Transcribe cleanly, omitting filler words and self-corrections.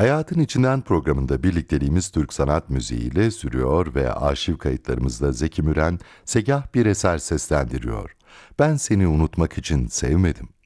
Hayatın İçinden programında birlikteliğimiz Türk sanat müziğiyle sürüyor ve arşiv kayıtlarımızda Zeki Müren segah bir eser seslendiriyor. Ben seni unutmak için sevmedim.